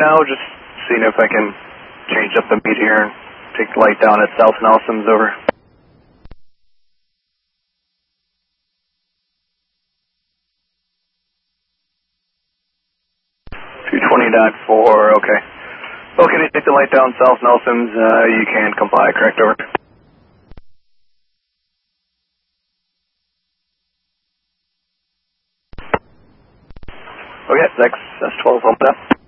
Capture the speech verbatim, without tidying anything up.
now, just seeing if I can change up the beat here and take the light down at South Nelson's, over. two twenty point four, okay. Okay, to take the light down South Nelson's, uh, you can comply, correct, over. Okay, that's, that's twelve, hold up.